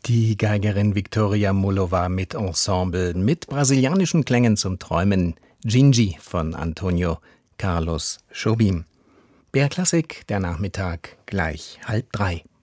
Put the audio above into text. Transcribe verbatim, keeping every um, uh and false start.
Die Geigerin Viktoria Mullova mit Ensemble, mit brasilianischen Klängen zum Träumen. Gingy von Antonio Carlos Jobim. B R Klassik, der Nachmittag, gleich halb drei.